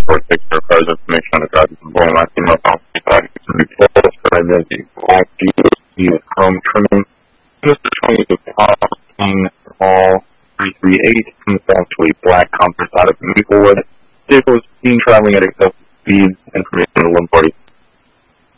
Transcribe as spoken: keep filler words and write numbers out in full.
report takes care of cars information on the driver's involved. I see no outside. It's a report that there's a black G S C with chrome trimming. Just showing the top King Hall three three eight comes down to a black Compass out of Maplewood. Vehicle is seen traveling at excessive speeds. Information on the one forty